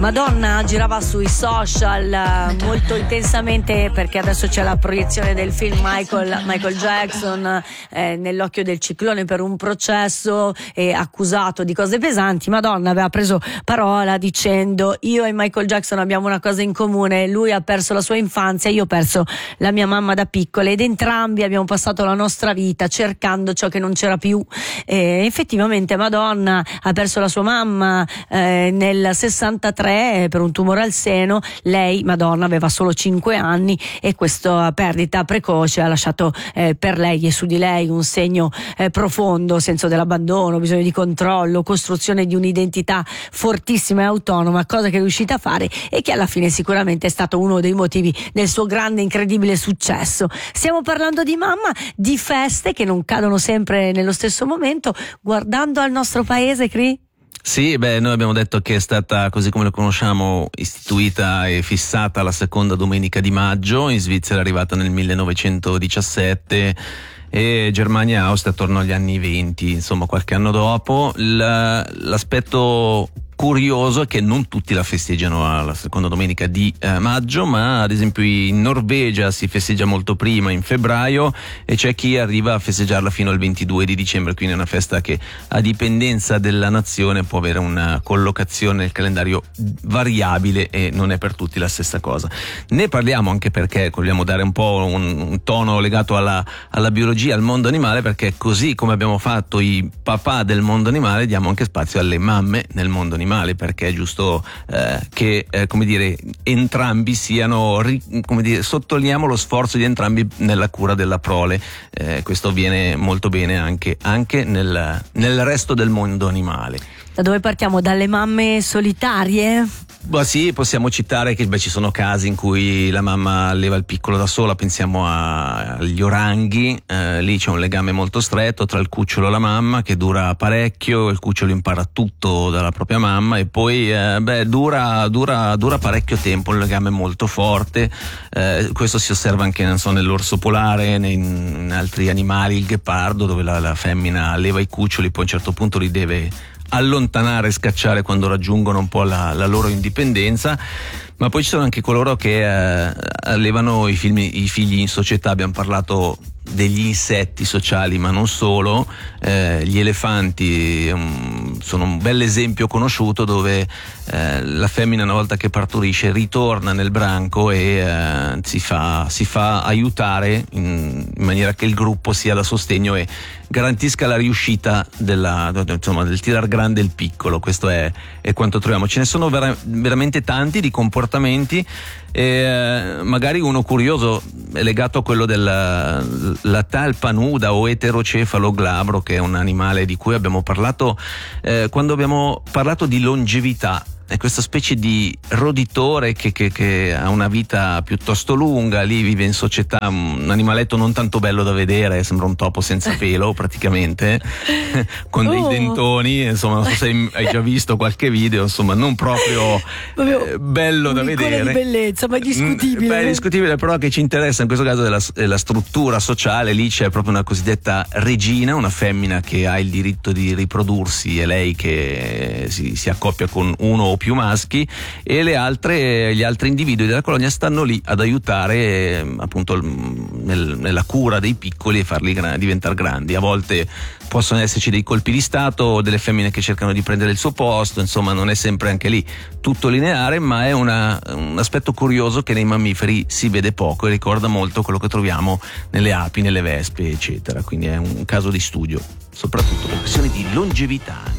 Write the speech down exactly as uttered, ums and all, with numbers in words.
Madonna girava sui social molto intensamente, perché adesso c'è la proiezione del film Michael, Michael Jackson eh, nell'occhio del ciclone per un processo, eh, accusato di cose pesanti. Madonna aveva preso parola dicendo: io e Michael Jackson abbiamo una cosa in comune, lui ha perso la sua infanzia, io ho perso la mia mamma da piccola, ed entrambi abbiamo passato la nostra vita cercando ciò che non c'era più. E effettivamente Madonna ha perso la sua mamma eh, nel sessantatré per un tumore al seno. Lei, Madonna, aveva solo cinque anni, e questa perdita precoce ha lasciato eh, per lei e su di lei un segno eh, profondo, senso dell'abbandono, bisogno di controllo, costruzione di un'identità fortissima e autonoma, cosa che è riuscita a fare e che alla fine sicuramente è stato uno dei motivi del suo grande, incredibile successo. Stiamo parlando di mamma, di feste che non cadono sempre nello stesso momento. Guardando al nostro paese, Cri? Sì, beh, noi abbiamo detto che è stata, così come lo conosciamo, istituita e fissata la seconda domenica di maggio. In Svizzera è arrivata nel millenovecentodiciassette e Germania e Austria attorno agli anni venti, insomma qualche anno dopo. L- l'aspetto curioso è che non tutti la festeggiano alla seconda domenica di eh, maggio, ma ad esempio in Norvegia si festeggia molto prima, in febbraio, e c'è chi arriva a festeggiarla fino al ventidue di dicembre, quindi è una festa che a dipendenza della nazione può avere una collocazione nel calendario variabile e non è per tutti la stessa cosa. Ne parliamo anche perché vogliamo dare un po' un, un tono legato alla, alla biologia, al mondo animale, perché così come abbiamo fatto i papà del mondo animale, diamo anche spazio alle mamme nel mondo animale, perché è giusto eh, che eh, come dire entrambi siano ri, come dire, sottolineiamo lo sforzo di entrambi nella cura della prole. Eh, questo avviene molto bene anche, anche nel, nel resto del mondo animale. Da dove partiamo? Dalle mamme solitarie? Beh, sì, possiamo citare che beh, ci sono casi in cui la mamma alleva il piccolo da sola, pensiamo a, agli oranghi, eh, lì c'è un legame molto stretto tra il cucciolo e la mamma che dura parecchio, il cucciolo impara tutto dalla propria mamma e poi eh, beh, dura, dura, dura parecchio tempo, un legame molto forte. Eh, questo si osserva anche non so, nell'orso polare, nei, in altri animali, il ghepardo, dove la, la femmina alleva i cuccioli, poi a un certo punto li deve allontanare e scacciare quando raggiungono un po' la, la loro indipendenza. Ma poi ci sono anche coloro che eh, allevano i, film, i figli in società. Abbiamo parlato degli insetti sociali, ma non solo. Eh, gli elefanti um, sono un bel esempio conosciuto, dove eh, la femmina, una volta che partorisce, ritorna nel branco e eh, si fa, si fa aiutare in, in maniera che il gruppo sia da sostegno e garantisca la riuscita della, insomma, del tirar grande il piccolo. Questo è, è quanto troviamo. Ce ne sono vera, veramente tanti di comportamenti. E magari uno curioso è legato a quello della la talpa nuda o eterocefalo glabro, che è un animale di cui abbiamo parlato eh, quando abbiamo parlato di longevità. È questa specie di roditore che, che, che ha una vita piuttosto lunga, lì vive in società, un animaletto non tanto bello da vedere, sembra un topo senza pelo praticamente, con dei oh. dentoni, insomma non so se hai già visto qualche video, insomma non proprio eh, bello da vedere. Di bellezza, ma discutibile. Beh, è discutibile, però che ci interessa in questo caso è la, è la struttura sociale. Lì c'è proprio una cosiddetta regina, una femmina che ha il diritto di riprodursi, è lei che si, si accoppia con uno o più maschi, e le altre, gli altri individui della colonia stanno lì ad aiutare eh, appunto nel, nella cura dei piccoli e farli gra- diventare grandi. A volte possono esserci dei colpi di stato, delle femmine che cercano di prendere il suo posto, insomma non è sempre anche lì tutto lineare, ma è una, un aspetto curioso che nei mammiferi si vede poco e ricorda molto quello che troviamo nelle api, nelle vespe eccetera, quindi è un caso di studio soprattutto per questioni di longevità.